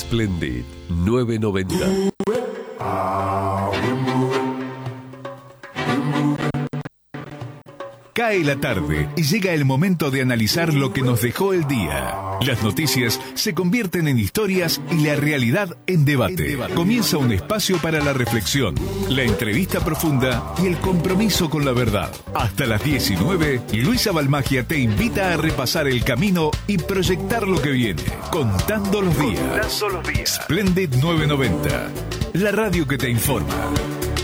Splendid 990. Cae la tarde y llega el momento de analizar lo que nos dejó el día. Las noticias se convierten en historias y la realidad en debate. Comienza un espacio para la reflexión, la entrevista profunda y el compromiso con la verdad. Hasta las 19, Luisa Balmagia te invita a repasar el camino y proyectar lo que viene. Contando los días. Splendid 990, la radio que te informa.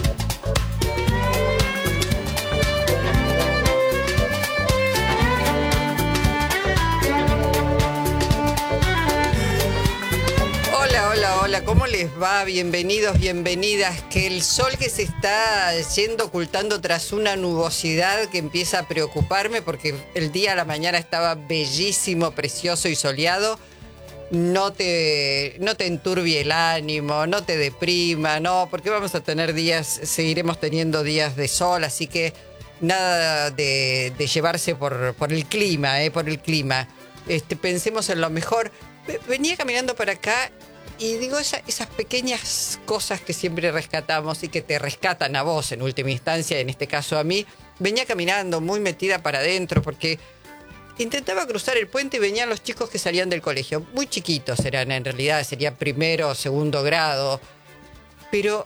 Hola, ¿cómo les va? Bienvenidos, bienvenidas. Que el sol que se está yendo ocultando tras una nubosidad que empieza a preocuparme porque el día a la mañana estaba bellísimo, precioso y soleado. No te enturbie el ánimo, no te deprima, no, porque vamos a tener días, seguiremos teniendo días de sol, así que nada de llevarse por el clima, por el clima. Pensemos en lo mejor. Venía caminando para acá y digo, esas pequeñas cosas que siempre rescatamos y que te rescatan a vos en última instancia, en este caso a mí. Venía caminando muy metida para adentro porque intentaba cruzar el puente y venían los chicos que salían del colegio. Muy chiquitos eran, en realidad, sería primero o segundo grado. Pero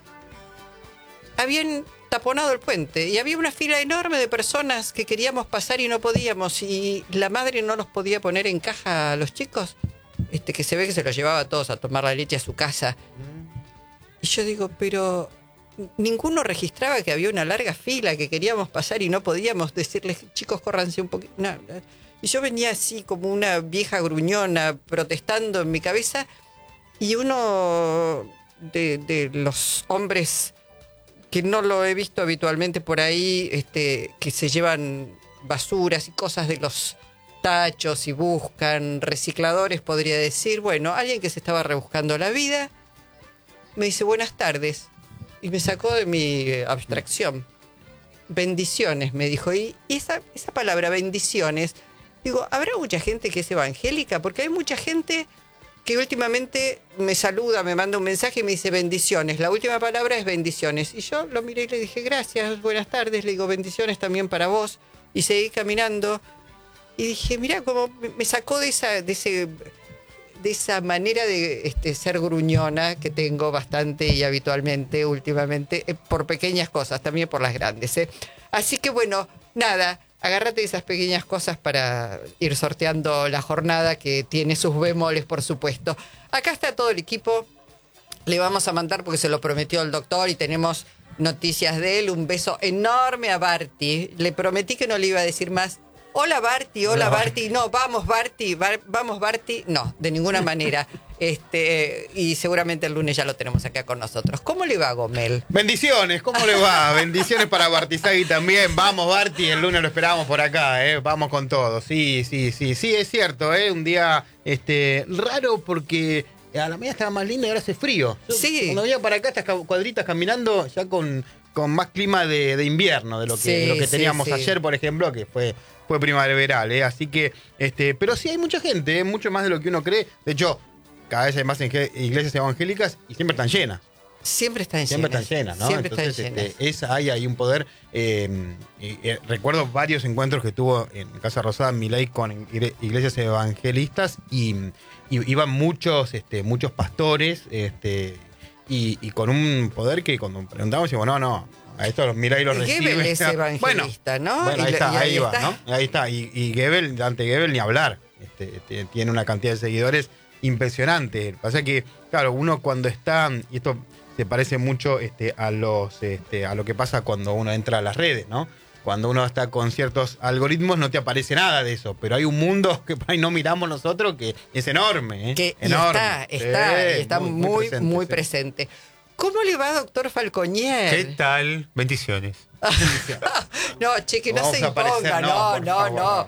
habían taponado el puente y había una fila enorme de personas que queríamos pasar y no podíamos. Y la madre no los podía poner en caja a los chicos. Que se ve que se los llevaba a todos a tomar la leche a su casa. Y yo digo, pero ninguno registraba que había una larga fila, que queríamos pasar y no podíamos decirles, chicos, córranse un poquito. No. Y yo venía así como una vieja gruñona protestando en mi cabeza y uno de los hombres que no lo he visto habitualmente por ahí, que se llevan basuras y cosas de los tachos y buscan recicladores, podría decir. Bueno, alguien que se estaba rebuscando la vida me dice buenas tardes y me sacó de mi abstracción. Bendiciones, me dijo. Y esa palabra, bendiciones, digo, ¿habrá mucha gente que es evangélica? Porque hay mucha gente que últimamente me saluda, me manda un mensaje y me dice bendiciones. La última palabra es bendiciones. Y yo lo miré y le dije gracias, buenas tardes. Le digo bendiciones también para vos. Y seguí caminando. Y dije, mirá, como me sacó de esa manera de ser gruñona que tengo bastante y habitualmente, últimamente, por pequeñas cosas, también por las grandes. Así que bueno, nada, agárrate de esas pequeñas cosas para ir sorteando la jornada que tiene sus bemoles, por supuesto. Acá está todo el equipo, le vamos a mandar porque se lo prometió el doctor y tenemos noticias de él. Un beso enorme a Barty, le prometí que no le iba a decir más. Hola Barty, hola Barty. No, vamos Barty, vamos Barty. No, de ninguna manera. Y seguramente el lunes ya lo tenemos acá con nosotros. ¿Cómo le va, Gomel? Bendiciones, ¿cómo le va? Bendiciones para Bartizagui también. Vamos, Barty, el lunes lo esperamos por acá, Vamos con todo. Sí, es cierto, Un día raro porque a la mañana estaba más lindo y ahora hace frío. Sí. Cuando venía para acá, estas cuadritas caminando ya con más clima de invierno de lo que teníamos ayer, por ejemplo, que fue primaveral, Así que, pero sí hay mucha gente, mucho más de lo que uno cree. De hecho, cada vez hay más iglesias evangélicas y siempre están llenas. Siempre están llenas, ¿no? Siempre Entonces, están llenas. Hay un poder. Recuerdo varios encuentros que tuvo en Casa Rosada Milei con iglesias evangelistas y iban muchos pastores y con un poder que cuando preguntamos decimos, no. A esto los Milei los recibe. Goebbels es evangelista, ¿no? Bueno, ahí va, ¿no? Ahí está. Y Goebbels, Dante Goebbels, ni hablar. Tiene una cantidad de seguidores impresionante. Lo que pasa es que, claro, uno cuando está, y esto se parece mucho a lo que pasa cuando uno entra a las redes, ¿no? Cuando uno está con ciertos algoritmos no te aparece nada de eso, pero hay un mundo que por ahí no miramos nosotros que es enorme, enorme. Está muy presente. ¿Cómo le va, doctor Falconier? ¿Qué tal? Bendiciones. No, que no se imponga, no.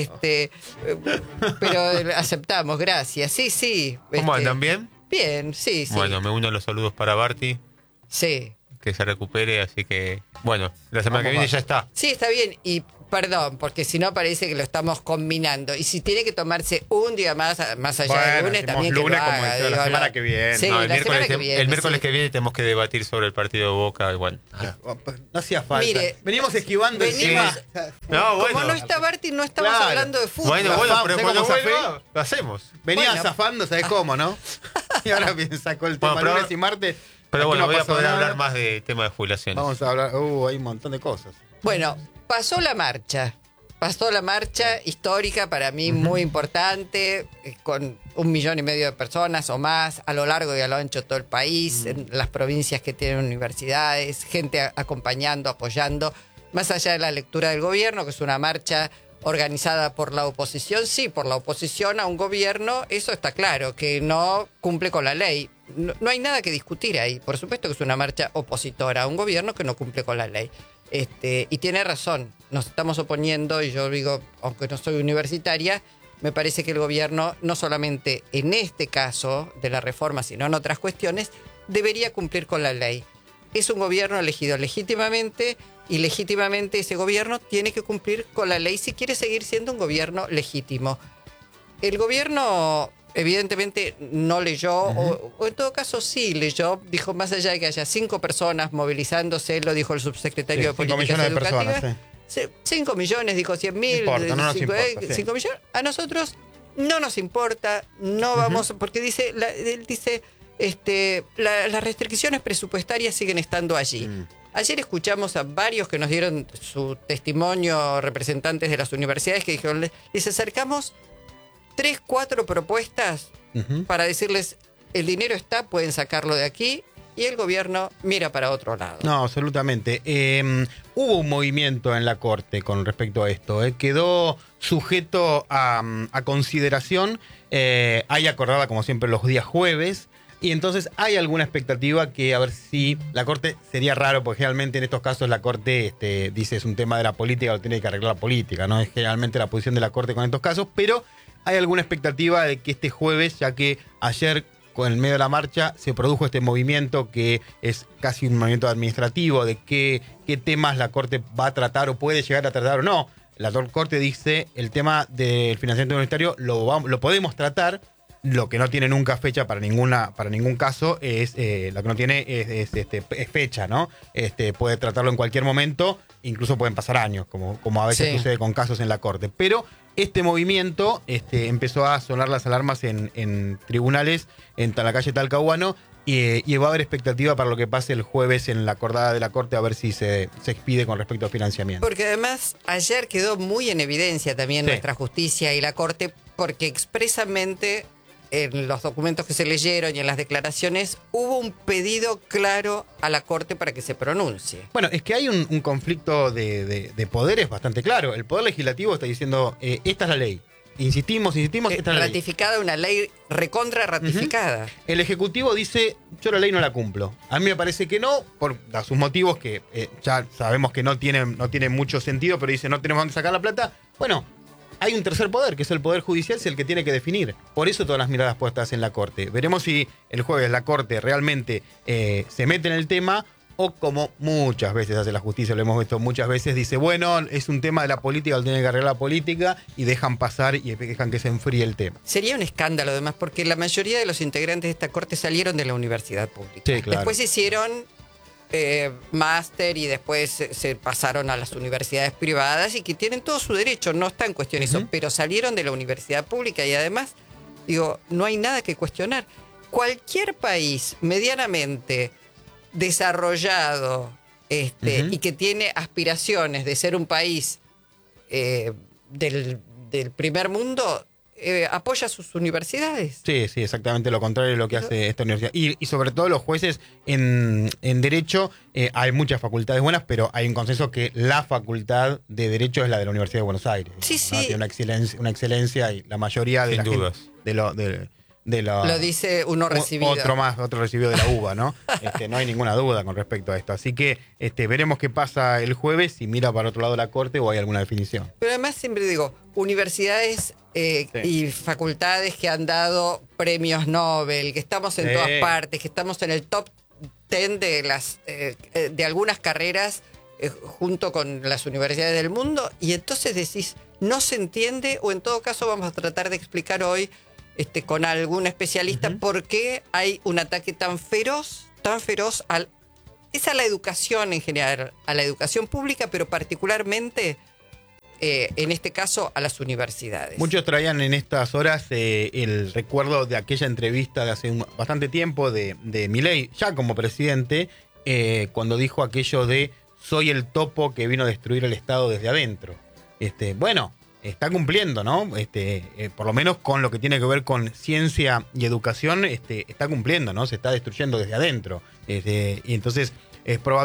Pero aceptamos, gracias. Sí. ¿Cómo andan? ¿Bien? Bien, sí. Bueno, me uno a los saludos para Barty. Sí. Que se recupere, así que, bueno, la semana que viene ya está. Sí, está bien. Y Perdón, porque si no parece que lo estamos combinando. Y si tiene que tomarse un día más allá Bueno, del lunes, hacemos también que lunes lo como haga. decía, la semana que viene. Sí, No, la semana que viene. el miércoles sí. que viene tenemos que debatir sobre el partido de Boca. Bueno. No hacía falta. Mire, venimos esquivando el venimos- tema. No, bueno. Como no está Barty, no estamos Claro. hablando de fútbol. Bueno, Zafamos, pero ¿sabes cuando cómo zafé? vuelva, lo hacemos. Venía Bueno. zafando, ¿sabes cómo, no? Y ahora sacó el tema Bueno, pero- lunes y martes. Pero Aquí bueno, no voy a pasó poder nada. hablar más de tema de jubilaciones. Vamos a hablar. Hay un montón de cosas. Bueno, pasó la marcha. Pasó la marcha histórica, para mí muy importante, con 1,5 millones de personas o más a lo largo y a lo ancho de todo el país, en las provincias que tienen universidades, gente acompañando, apoyando, más allá de la lectura del gobierno, que es una marcha organizada por la oposición, sí, por la oposición a un gobierno, eso está claro, que no cumple con la ley. No hay nada que discutir ahí. Por supuesto que es una marcha opositora a un gobierno que no cumple con la ley. Y tiene razón, nos estamos oponiendo, y yo digo, aunque no soy universitaria, me parece que el gobierno, no solamente en este caso de la reforma, sino en otras cuestiones, debería cumplir con la ley. Es un gobierno elegido legítimamente, y legítimamente ese gobierno tiene que cumplir con la ley si quiere seguir siendo un gobierno legítimo. El gobierno evidentemente no leyó, o en todo caso sí leyó, dijo, más allá de que haya 5 personas movilizándose, lo dijo el subsecretario de 5 Políticas millones de Educativas. personas, 5 millones, dijo 100.000, No importa, no nos importa, sí. 5 millones. A nosotros no nos importa, no vamos, porque dice, él dice, las restricciones presupuestarias siguen estando allí. Ayer escuchamos a varios que nos dieron su testimonio, representantes de las universidades, que dijeron, les acercamos 3, 4 propuestas para decirles, el dinero está, pueden sacarlo de aquí, y el gobierno mira para otro lado. No, absolutamente. Hubo un movimiento en la Corte con respecto a esto. Quedó sujeto a consideración. Hay acordada, como siempre, los días jueves. Y entonces hay alguna expectativa que a ver si la Corte, sería raro, porque generalmente en estos casos la Corte dice es un tema de la política, lo tiene que arreglar la política, ¿no? Es generalmente la posición de la Corte con estos casos, pero hay alguna expectativa de que este jueves, ya que ayer en el medio de la marcha se produjo este movimiento que es casi un movimiento administrativo de qué temas la Corte va a tratar o puede llegar a tratar o no. La Corte dice el tema del financiamiento universitario lo podemos tratar. Lo que no tiene nunca fecha para ningún caso es lo que no tiene es fecha, ¿no? Puede tratarlo en cualquier momento, incluso pueden pasar años, como a veces Sí. sucede con casos en la Corte. Pero este movimiento empezó a sonar las alarmas en tribunales en la calle Talcahuano y va a haber expectativa para lo que pase el jueves en la acordada de la Corte, a ver si se expide con respecto al financiamiento. Porque además ayer quedó muy en evidencia también Sí. nuestra justicia y la Corte, porque expresamente en los documentos que se leyeron y en las declaraciones hubo un pedido claro a la Corte para que se pronuncie. Bueno, es que hay un conflicto de poderes bastante claro. El Poder Legislativo está diciendo, esta es la ley. Insistimos, esta es la ley. Ratificada, una ley recontra ratificada. El Ejecutivo dice, yo la ley no la cumplo. A mí me parece que no, por sus motivos que ya sabemos que no tienen mucho sentido, pero dice, no tenemos dónde sacar la plata. Bueno, hay un tercer poder, que es el Poder Judicial, es el que tiene que definir. Por eso todas las miradas puestas en la Corte. Veremos si el jueves la Corte realmente se mete en el tema o como muchas veces hace la justicia, lo hemos visto muchas veces, dice, bueno, es un tema de la política, lo tiene que arreglar la política y dejan pasar y dejan que se enfríe el tema. Sería un escándalo además, porque la mayoría de los integrantes de esta Corte salieron de la universidad pública. Sí, claro. Después hicieron máster y después se pasaron a las universidades privadas y que tienen todo su derecho, no está en cuestión eso, pero salieron de la universidad pública y además, digo, no hay nada que cuestionar. Cualquier país medianamente desarrollado y que tiene aspiraciones de ser un país del primer mundo, apoya sus universidades. Sí, exactamente lo contrario de lo que hace esta universidad. Y sobre todo los jueces en Derecho, hay muchas facultades buenas, pero hay un consenso que la facultad de Derecho es la de la Universidad de Buenos Aires. Sí, ¿no? sí. Tiene una excelencia y la mayoría de Sin la gente dudas. Lo dice uno recibido. Otro recibido de la UBA, ¿no? No hay ninguna duda con respecto a esto. Así que veremos qué pasa el jueves, si mira para otro lado la Corte o hay alguna definición. Pero además siempre digo, universidades y facultades que han dado premios Nobel, que estamos en todas partes, que estamos en el top 10 de algunas carreras junto con las universidades del mundo, y entonces decís, no se entiende, o en todo caso vamos a tratar de explicar hoy con algún especialista por qué hay un ataque tan feroz es a la educación en general, a la educación pública, pero particularmente en este caso a las universidades. Muchos traían en estas horas el recuerdo de aquella entrevista de hace bastante tiempo de Milei, ya como presidente, cuando dijo aquello de soy el topo que vino a destruir el Estado desde adentro. Bueno, está cumpliendo, ¿no? Por lo menos con lo que tiene que ver con ciencia y educación, está cumpliendo, ¿no? Se está destruyendo desde adentro. Y entonces es probable